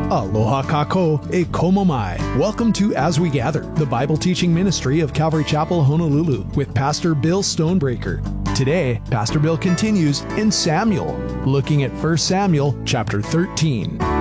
Aloha kako e komo mai. Welcome to As We Gather, the Bible teaching ministry of Calvary Chapel, Honolulu, with Pastor Bill Stonebreaker. Today, Pastor Bill continues in Samuel, looking at 1 Samuel chapter 13.